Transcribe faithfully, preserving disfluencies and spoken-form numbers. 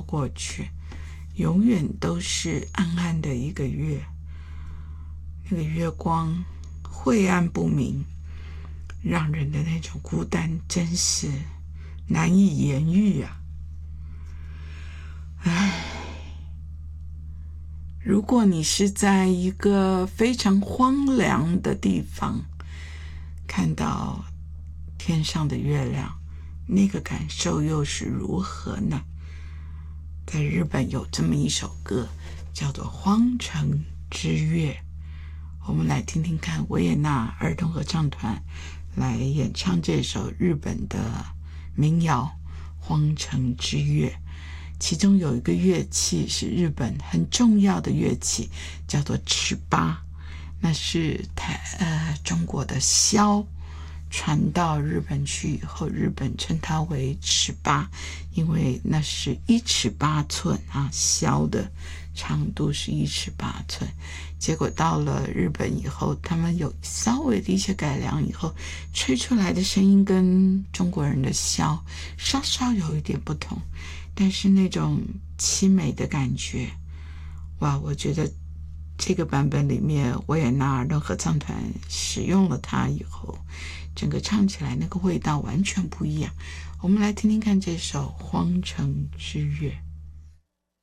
过去，永远都是暗暗的一个月，那个月光晦暗不明，让人的那种孤单真是难以言喻啊。唉，如果你是在一个非常荒凉的地方看到天上的月亮，那个感受又是如何呢？在日本有这么一首歌叫做《荒城之月》，我们来听听看维也纳儿童合唱团来演唱这首日本的民谣《荒城之月》。其中有一个乐器是日本很重要的乐器，叫做尺八，那是台呃中国的箫传到日本去以后，日本称它为尺八，因为那是一尺八寸啊，箫的长度是一尺八寸。结果到了日本以后，他们有稍微的一些改良以后，吹出来的声音跟中国人的箫稍稍有一点不同，但是那种凄美的感觉，哇，我觉得这个版本里面维也纳儿童合唱团使用了它以后，整个唱起来那个味道完全不一样。我们来听听看这首《荒城之月》。